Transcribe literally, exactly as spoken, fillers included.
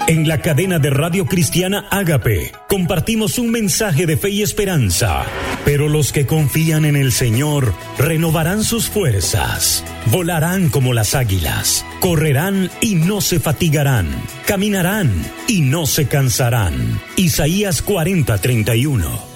En la cadena de Radio Cristiana Ágape compartimos un mensaje de fe y esperanza. Pero los que confían en el Señor renovarán sus fuerzas, volarán como las águilas, correrán y no se fatigarán, caminarán y no se cansarán. Isaías cuarenta, treinta y uno.